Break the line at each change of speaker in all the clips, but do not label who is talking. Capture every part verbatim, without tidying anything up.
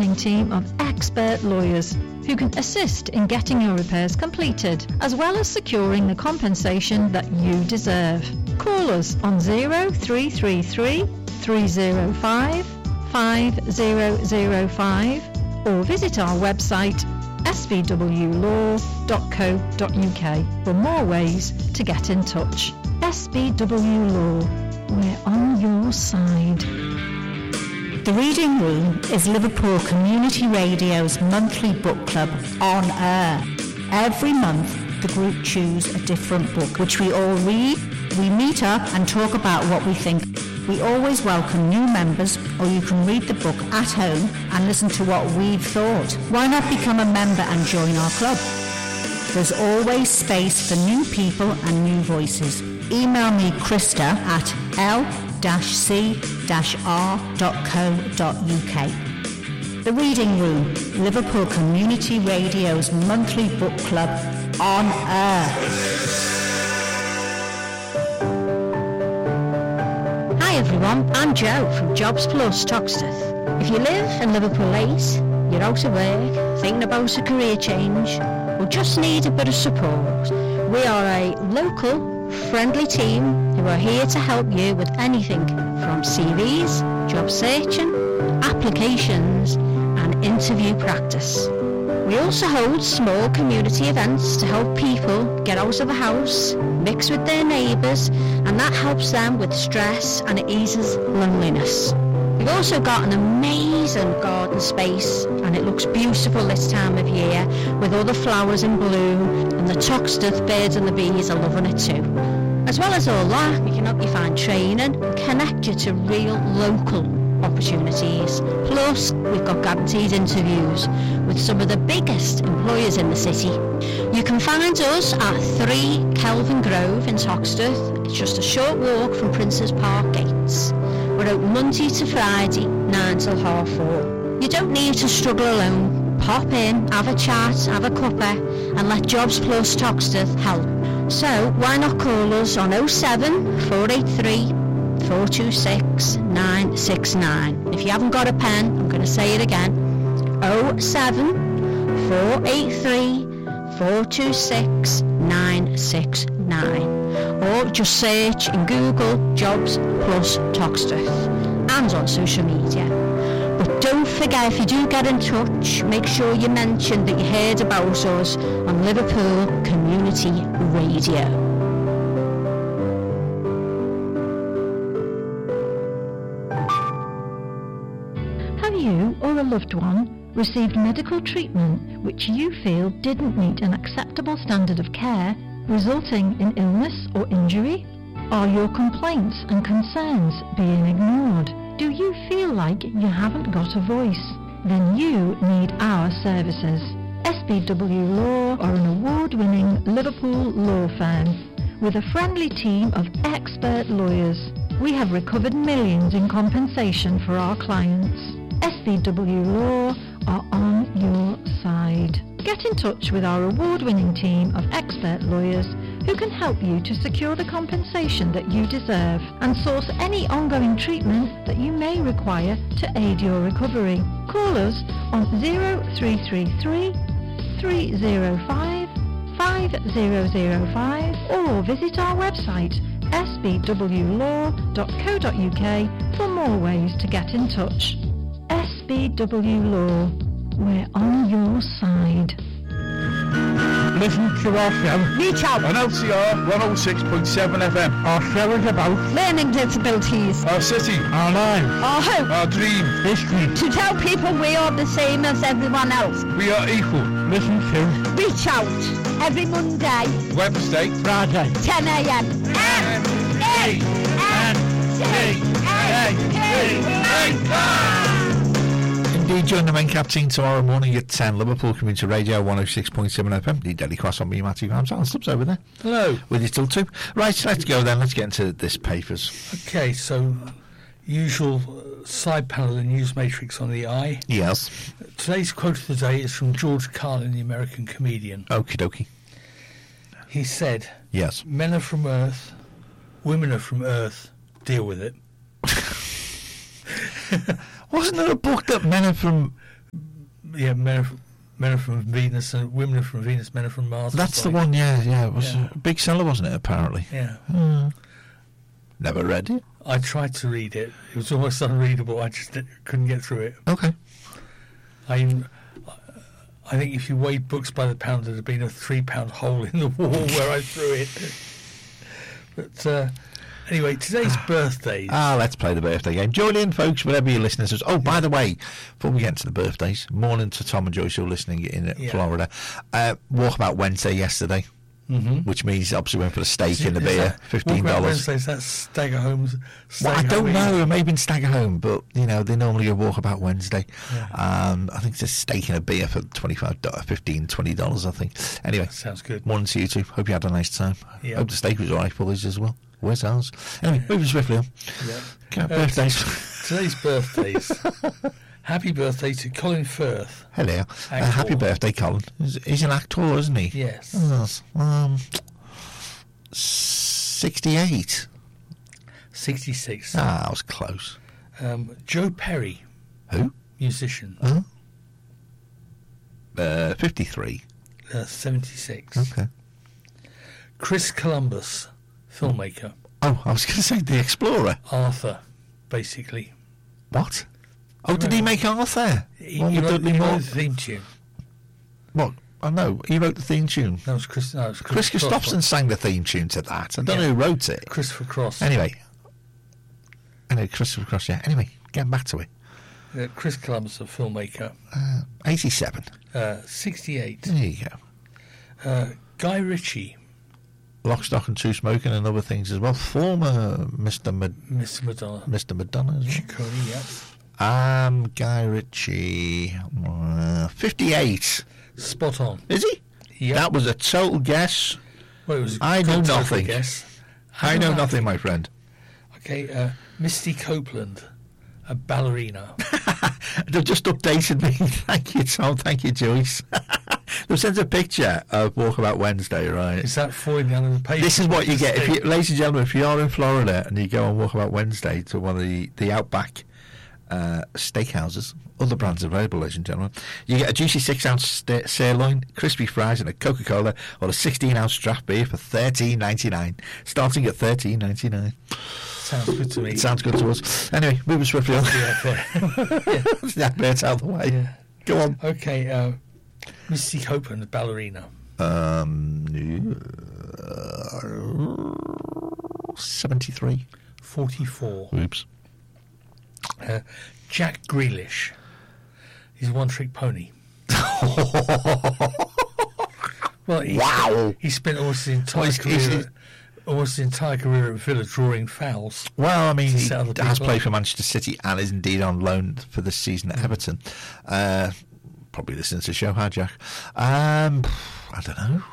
award-winning team of expert lawyers who can assist in getting your repairs completed, as well as securing the compensation that you deserve. Call us on zero three three three, three zero five, five zero zero five or visit our website s v w law dot co dot u k for more ways to get in touch. S V W Law, we're on your side.
The Reading Room is Liverpool Community Radio's monthly book club on air. Every month, the group choose a different book, which we all read. We meet up and talk about what we think. We always welcome new members, or you can read the book at home and listen to what we've thought. Why not become a member and join our club? There's always space for new people and new voices. Email me Krista at l c r dot co dot u k. The Reading Room, Liverpool Community Radio's monthly book club on air.
Hi everyone, I'm Jo from Jobs Plus Toxteth. If you live in Liverpool eight, you're out of work, thinking about a career change, or just need a bit of support, we are a local, friendly team who are here to help you with anything from C Vs, job searching, applications and interview practice. We also hold small community events to help people get out of the house, mix with their neighbours, and that helps them with stress and it eases loneliness. We've also got an amazing garden space and it looks beautiful this time of year with all the flowers in bloom, and the Toxteth birds and the bees are loving it too. As well as all that, we can help you find training and connect you to real local opportunities. Plus, we've got guaranteed interviews with some of the biggest employers in the city. You can find us at three Kelvin Grove in Toxteth. It's just a short walk from Princes Park gates. We're open Monday to Friday, nine till half four. You don't need to struggle alone. Pop in, have a chat, have a cuppa, and let Jobs Plus Toxteth help. So why not call us on oh seven, four eight three, four two six, nine six nine. If you haven't got a pen, I'm going to say it again. oh seven, four eight three, four two six, nine six nine. Or just search in Google Jobs Plus Toxteth and on social media. But don't forget, if you do get in touch, make sure you mention that you heard about us on Liverpool Community Radio.
Have you or a loved one received medical treatment which you feel didn't meet an acceptable standard of care, resulting in illness or injury? Are your complaints and concerns being ignored? Do you feel like you haven't got a voice? Then you need our services. S B W Law are an award-winning Liverpool law firm with a friendly team of expert lawyers. We have recovered millions in compensation for our clients. S B W Law are on your side. Get in touch with our award-winning team of expert lawyers who can help you to secure the compensation that you deserve and source any ongoing treatment that you may require to aid your recovery. Call us on zero three three three, three zero five, five zero zero five or visit our website s b w law dot co dot u k for more ways to get in touch. S B W Law, we're on your side.
Listen to our show.
Reach out.
On L C R one oh six point seven F M.
Our show is about
learning disabilities,
our city,
our lives,
our hope,
our dream,
history.
To tell people we are the same as everyone else.
We are equal.
Listen to
Reach Out every Monday,
Wednesday,
Friday,
ten a m
M E N T A A. Indeed, join the main cap team tomorrow morning at ten. Liverpool Community Radio one oh six point seven F M. The Daily Cross on me, Matthew Graham. Alan Stubbs over there.
Hello.
With you till two. Right, let's go then. Let's get into this papers.
Okay, so usual side panel of the news matrix on the eye.
Yes.
Today's quote of the day is from George Carlin, the American comedian.
Okie dokie.
He said,
yes,
men are from Earth, women are from Earth, deal with it.
Wasn't there a book that men are from
yeah, men are, men are from Venus and women are from Venus, men are from Mars.
That's the one, yeah, yeah. It was
Yeah.
a big seller, wasn't it, apparently?
Yeah.
Mm. Never read it.
I tried to read it. It was almost unreadable. I just di- couldn't get through it.
Okay.
I even, I think if you weighed books by the pound, there'd have been a three-pound hole in the wall where I threw it. But uh, anyway, today's birthdays.
Ah, let's play the birthday game. Join in, folks, whatever your listeners is. Oh, by the way, before we get into the birthdays, morning to Tom and Joyce who are listening in
Yeah.
Florida. Uh, Walkabout Wednesday yesterday,
Mm-hmm.
which means obviously went for the steak and the
Is
beer,
that-
fifteen
Walkabout
dollars.
Wednesdays, that's Stagger Homes.
Well, I
Stagger
don't
Home
know.
Eve.
It may have been Stagger Home, but you know they normally go Walkabout Wednesday.
Yeah.
Um, I think it's a steak and a beer for twenty-five dollars, fifteen, twenty dollars. I think. Anyway,
Sounds good.
morning to you two. Hope you had a nice time.
Yeah.
Hope the steak was all right for us as well. Where's ours? Anyway, moving swiftly on.
Yeah.
Okay,
Uh,
birthdays.
Today's birthdays. Happy birthday to Colin Firth.
Hello. Uh,
Actor.
happy birthday, Colin. He's, he's an actor, isn't he?
Yes.
Yes. Um, sixty-eight.
sixty-six.
Ah, I was close.
Um, Joe Perry,
Who?
musician,
Huh? Uh, fifty-three.
uh, seventy-six.
Okay.
Chris Columbus, filmmaker.
Oh, I was going to say The Explorer.
Arthur, basically.
What? Oh, did he make Arthur?
He,
One
he
with
wrote,
Dudley
he
Moore?
wrote the theme tune.
What? Oh, no, he wrote the theme tune.
That was Chris. No, it was
Chris
Chris
Christopherson sang the theme tune to that. I don't
Yeah.
know who wrote it.
Christopher Cross.
Anyway. Anyway, Christopher Cross, yeah. Anyway, getting back to it.
Uh, Chris Columbus, a filmmaker.
Uh, eighty-seven.
Uh, sixty-eight.
There you go.
Uh, Guy Ritchie,
Lock, Stock and Two Smoking and other things as well. Former Mister Mad-
Mister Madonna.
Mister Madonna as well.
Ciccone, yeah.
Um, Guy Ritchie, uh, fifty-eight.
Spot on.
Is he?
Yep.
That was a total guess.
Well, it was a
I know
good total
nothing.
Guess.
I know nothing, my friend.
Okay, uh, Misty Copeland, a ballerina.
They've just updated me. Thank you, Tom. Thank you, Joyce. They've sent a picture of Walkabout Wednesday, right?
Is that falling down in the paper?
This is what you get, if you, ladies and gentlemen. If you are in Florida and you go on Walkabout Wednesday to one of the the Outback uh, steakhouses, other brands available, ladies and gentlemen, you get a juicy six ounce st- sirloin, crispy fries, and a Coca Cola, or a sixteen ounce draft beer for thirteen ninety nine, starting at thirteen ninety nine.
Sounds good to me.
It sounds good to us. Anyway, moving swiftly on.
Yeah, fair. yeah.
That bit's out of the way.
Yeah.
Go on.
Okay, uh, Misty Copeland, the ballerina.
Um, seventy-three.
forty-four.
Oops.
Uh, Jack Grealish. He's a one-trick pony. Well, he
Wow.
Spent, he spent almost his entire
Well, he's-
career,
he's-
almost his entire career at Villa drawing fouls.
Well, I mean,
To
he
set other
has
people
played
up.
for Manchester City and is indeed on loan for this season at Everton. Uh, probably listens to the show, huh, Jack? Um, I don't know.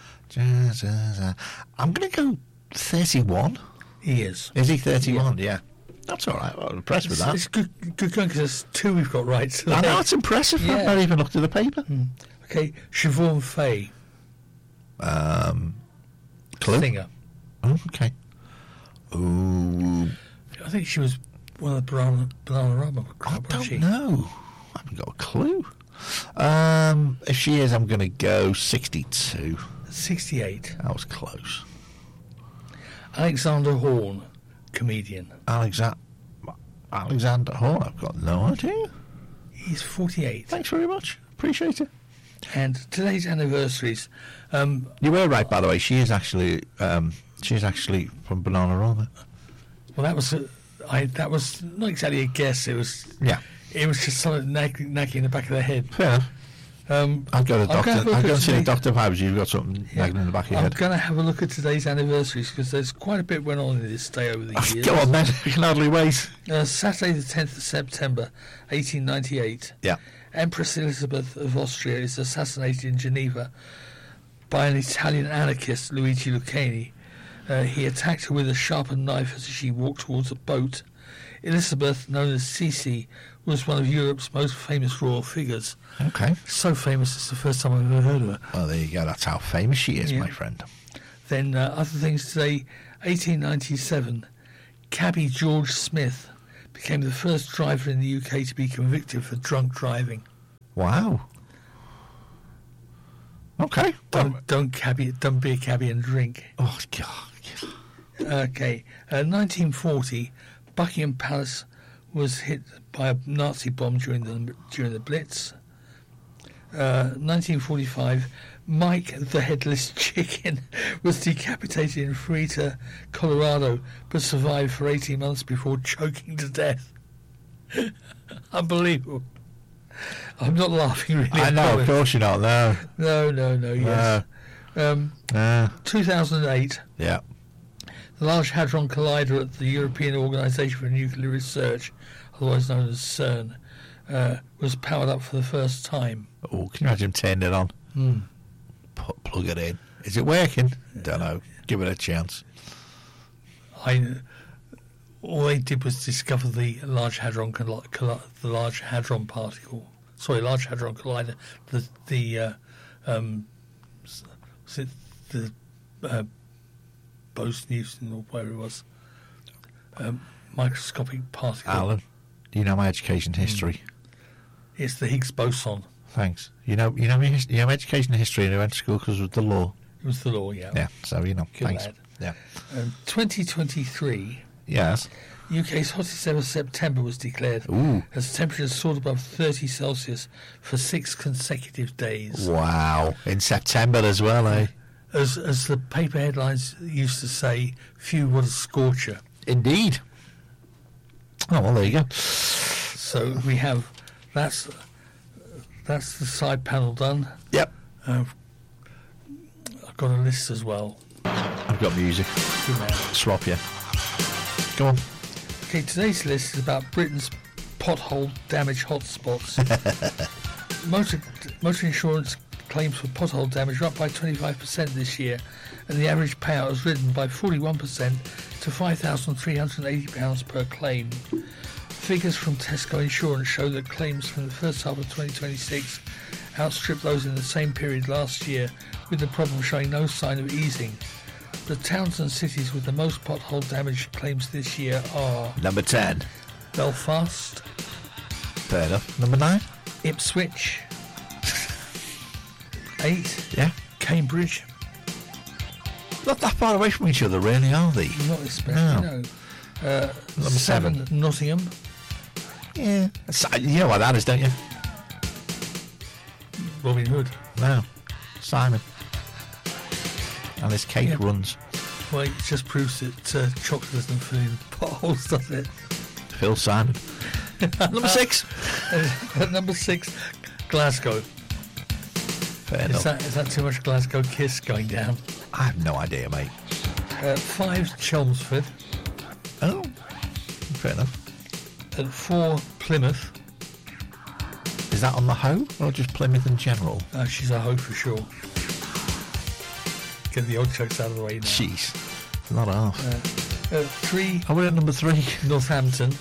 I'm going to go thirty-one.
He is.
Is he thirty-one? Yeah. That's all right. I'm impressed with
It's,
that.
it's good, good going because there's two we've got right today.
I know, it's impressive. I've
Yeah.
not even looked at the paper.
Okay, Siobhan Fay,
Um, clue?
singer.
Oh, okay. Ooh,
I think she was one of the Banana, Banana Rama
I
crowd, wasn't
don't
she?
know. I haven't got a clue. Um, if she is, I'm going to go sixty-two.
sixty-eight.
That was close.
Alexander Horn, comedian.
Alexander Alexander Horn. I've got no idea.
He's forty-eight.
Thanks very much. Appreciate it.
And today's anniversaries. Um,
You were right, by the way. She is actually um, she is actually from Bananarama.
well, that was a, I. That was not exactly a guess. It was.
Yeah,
It was just something nagging, nagging in the back of the head.
fair enough.
Um,
I'll go to the
I'm
doctor.
gonna have a look
I'll go
at
and see the
today-
doctor vibes. You've got something
Yeah.
nagging in the back of your
I'm
head.
going to have a look at today's anniversaries because there's quite a bit went on in this day over the years.
Go on then. I can hardly wait.
Uh, Saturday the tenth of September, eighteen ninety-eight.
Yeah.
Empress Elizabeth of Austria is assassinated in Geneva by an Italian anarchist, Luigi Lucchini. Uh, he attacked her with a sharpened knife as she walked towards a boat. Elizabeth, known as Sisi, was one of Europe's most famous royal figures.
Okay.
So famous, it's the first time I've ever heard of her.
Well, there you go. That's how famous she is,
Yeah.
my friend.
Then uh, other things today, eighteen ninety-seven, cabbie George Smith became the first driver in the U K to be convicted for drunk driving.
Wow. Okay.
Don't don't cabbie, don't be a cabbie and drink.
Oh God.
Okay. Uh, nineteen forty, Buckingham Palace was hit by a Nazi bomb during the during the Blitz. Uh, nineteen forty-five, Mike the Headless Chicken was decapitated in Frita, Colorado, but survived for eighteen months before choking to death. Unbelievable. I'm not laughing really.
I know, of course you're not. No.
No, no, no, yes.
No.
Um,
Uh,
two thousand eight,
yeah.
the Large Hadron Collider at the European Organisation for Nuclear Research, otherwise known as CERN, uh, was powered up for the first time.
Oh, can you imagine turning it on?
Mm.
Put, plug it in. Is it working? Don't know. Give it a chance.
I, all they did was discover the Large Hadron Colli- Colli- the Large Hadron Particle. Sorry, Large Hadron Collider. The the uh, um, s- was it the uh, Bose-Newton or whatever it was, um, microscopic particle.
Alan, you know my education history.
It's the Higgs boson.
Thanks. You know, you know, my his- you know my education history, and I went to school because of the law.
It was the law, yeah.
Yeah. So you know.
Good
thanks.
lad.
Yeah.
Um, twenty twenty-three,
Yes.
U K's hottest ever September was declared
Ooh.
as temperatures soared above thirty Celsius for six consecutive days.
Wow. In September as well, eh?
As as the paper headlines used to say, few what a scorcher.
Indeed. Oh well, there you go.
So we have that's that's the side panel done.
Yep.
Uh, I've got a list as well.
I've got music.
Good man.
Swap you. Go on.
Okay, today's list is about Britain's pothole damage hotspots. motor motor insurance claims for pothole damage are up by twenty-five percent this year, and the average payout has risen by forty-one percent to five thousand three hundred eighty pounds per claim. Figures from Tesco Insurance show that claims from the first half of twenty twenty-six outstripped those in the same period last year, with the problem showing no sign of easing. The towns and cities with the most pothole damage claims this year are
Number ten.
Belfast,
Fair enough. Number nine.
Ipswich, eight,
Yeah.
Cambridge,
Not that far away from each other, really, are they?
not especially,
No.
no. Uh,
Number
seven,
seven.
Nottingham,
Yeah. Si- You know what that is, don't you?
Robin Hood.
No. Simon. And his cake
Yeah.
runs.
Well, it just proves that uh, chocolate doesn't fill in potholes, does it?
Phil Simon. Number six.
At number six, Glasgow.
Fair
Is
enough.
that, is that too much Glasgow kiss going down?
I have no idea, mate.
At five, Chelmsford.
Oh. Fair enough.
At four, Plymouth.
Is that on the hoe or just Plymouth in general?
Uh, she's a hoe for sure. Get the odd jokes out of the way now.
Jeez. Not half.
Uh, at three,
Are we at number three?
Northampton.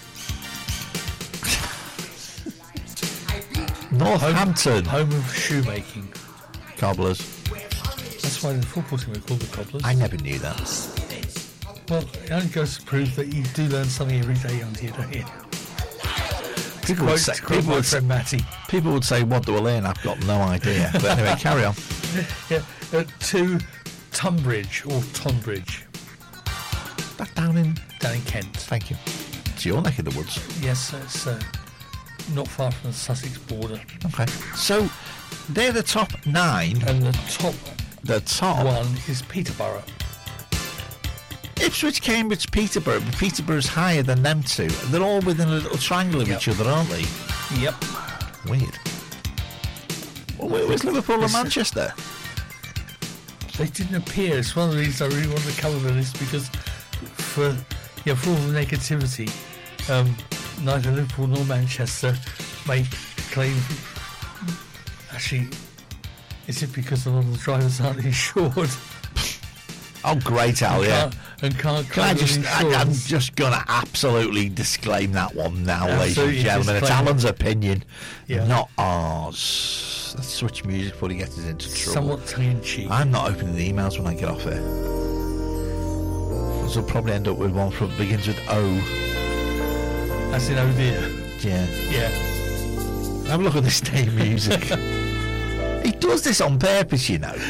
Northampton.
Home of shoemaking.
Cobblers.
That's why the football team are called the Cobblers.
I never knew that.
Well, it only goes to prove that you do learn something every day on here, don't you?
People would,
Quote,
say,
to quote
people,
my
would say,
friend Matty.
people would say, what do I learn? I've got no idea. But anyway, carry on.
Yeah. At two, Tunbridge or Tonbridge,
Back down in...
down in Kent.
Thank you. It's your neck of the woods.
Yes, it's uh, not far from the Sussex border.
Okay. So, they're the top nine.
And the top
The top...
one is Peterborough.
Ipswich, Cambridge, Peterborough. But Peterborough's higher than them two. They're all within a little triangle of
Yep.
each other, aren't they?
Yep.
Weird. Well, where was Liverpool and
It's-
Manchester?
They didn't appear. It's one of the reasons I really wanted to cover the list, because for yeah, for all the negativity, um, neither Liverpool nor Manchester make claim. Actually, is it because a lot of the drivers aren't insured?
Oh, great, Al,
and
yeah.
can't, and can't
Can I
claim
just, I, I'm
insurance.
just going to absolutely disclaim that one now, ladies and
Absolutely
gentlemen. It's
disclaim it.
Alan's opinion,
Yeah.
not ours. Let's switch music before he gets us into trouble.
Somewhat tongue-in-cheek.
I'm not opening the emails when I get off here. So I'll probably end up with one from begins with O.
As in, oh dear.
Yeah.
Yeah.
Have a look at this theme music. He does this on purpose, you know.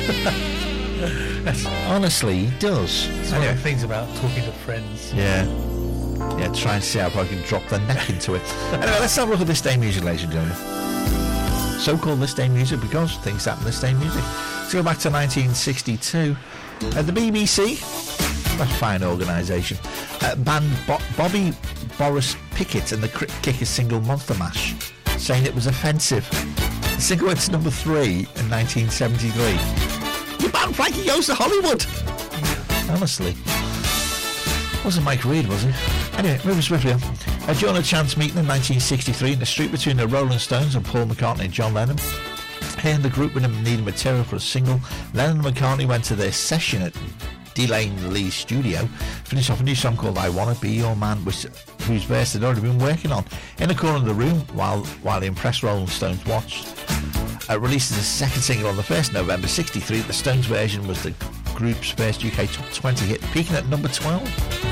Honestly, he does.
It's one of the things about talking to friends.
Yeah. Yeah, try and see how I can drop the neck into it. Anyway, let's have a look at this day music, ladies and gentlemen. So-called this day music because things happen this day music. Let's go back to nineteen sixty-two. At the B B C, a fine organisation, uh, banned Bo- Bobby Boris Pickett and the Crypt Kickers single Monster Mash, saying it was offensive. The single went to number three in nineteen seventy-three. You banned Frankie Goes to Hollywood! Honestly. Wasn't Mike Reid, was it? Anyway, moving swiftly on. Uh, during a chance meeting in nineteen sixty-three in the street between the Rolling Stones and Paul McCartney and John Lennon, hearing the group with them needing material for a single, Lennon and McCartney went to their session at D. Lane Lee's studio, finished off a new song called I Wanna Be Your Man, which, whose verse they'd already been working on, in a corner of the room while, while the impressed Rolling Stones watched. Uh, released as a second single on the first of November sixty-three, the Stones version was the group's first U K top twenty hit, peaking at number twelve.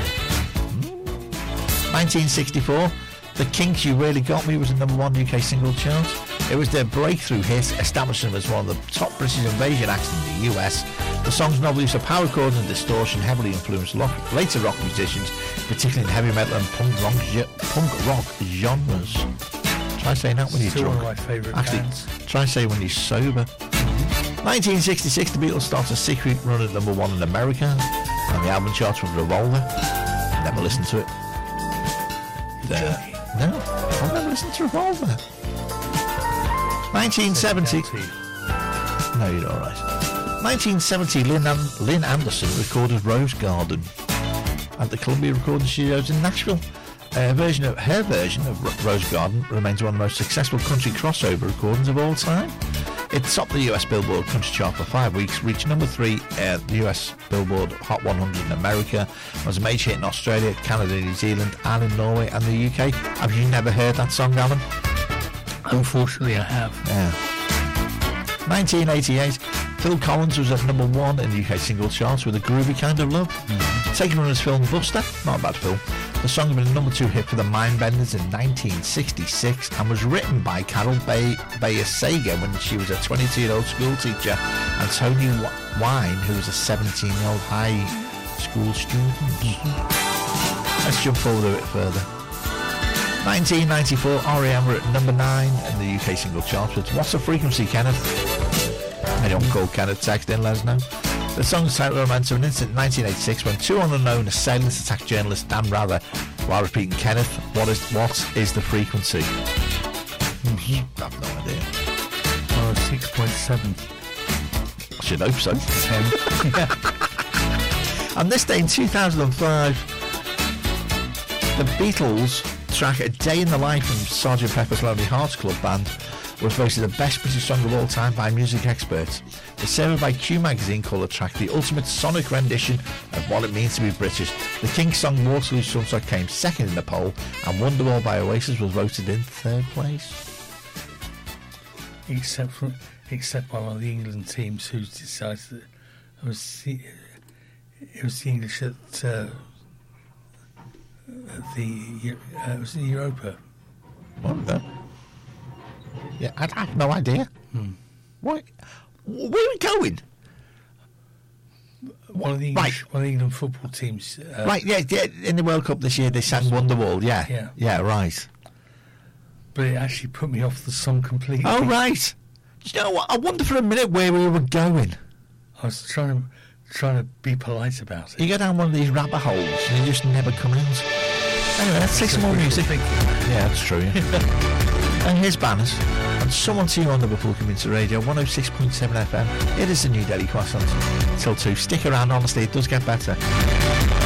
nineteen sixty-four, The Kinks' You Really Got Me was the number one U K single chart. It was their breakthrough hit, establishing them as one of the top British invasion acts in the U S. The song's novel use of power chords and distortion heavily influenced rock, later rock musicians, particularly in heavy metal and punk rock, punk rock genres. Try saying that when you're
Still
drunk.
one of my favourite
Actually,
bands.
try saying when you're sober. nineteen sixty-six, the Beatles started a secret run at number one in America, and the album charts with Revolver. Never listened to it. The, no, I've never listened to Revolver. nineteen seventy. No, you're all right. nineteen seventy, Lynn, An- Lynn Anderson recorded Rose Garden at the Columbia Recording Studios in Nashville. A version of her version of R- Rose Garden remains one of the most successful country crossover recordings of all time. It topped the U S Billboard Country Chart for five weeks, reached number three at the U S Billboard Hot one hundred in America, was a major hit in Australia, Canada, New Zealand, and in Norway and the U K. Have you never heard that song, Alan?
Unfortunately, I have.
Yeah. nineteen eighty-eight, Phil Collins was at number one in the U K single charts with A Groovy Kind of Love. Mm-hmm. Taken from his film Buster, not a bad film. The song had been a number two hit for the Mindbenders in nineteen sixty-six and was written by Carol Bay- Bayer-Sager when she was a twenty-two-year-old school teacher, and Tony w- Wine, who was a seventeen-year-old high school student. Mm-hmm. Let's jump forward a bit further. nineteen ninety-four, R E M were at number nine in the U K single charts with What's the Frequency, Kenneth? Anyone called Kenneth, text in, let us know. The song's title reminds of an incident in nineteen eighty-six when two unknown assailants attacked journalist Dan Rather while repeating, Kenneth, what is what is the frequency? Mm-hmm. I have no idea.
Oh, six point seven.
I should hope so. On this day in two thousand five, the Beatles track A Day in the Life from Sergeant Pepper's Lonely Hearts Club Band was voted the best British song of all time by music experts. The survey by Q Magazine called the track the ultimate sonic rendition of what it means to be British. The Kinks' song Waterloo Sunset came second in the poll, and Wonderwall by Oasis was voted in third place.
Except for, except by one of the England teams who decided that it was the, it was the English at, uh, at the uh, it was the Europa.
What the? Yeah, I, I have no idea.
Hmm.
What? Where are we going?
One of the English,
Right.
one of the England football teams. Uh,
Right, yeah, yeah, in the World Cup this year they sang Wonderwall, yeah.
Yeah.
Yeah, right.
But it actually put me off the song completely.
Oh, right. Do you know what? I wonder for a minute where we were going.
I was trying to trying to be polite about it.
You go down one of these rabbit holes and you just never come out. Anyway, let's take some more music. Yeah, that's true. Yeah. And here's Banners. And someone to you on Liverpool Community Radio, one oh six point seven F M. It is the New Delhi Croissant. Till two. Stick around, honestly, it does get better.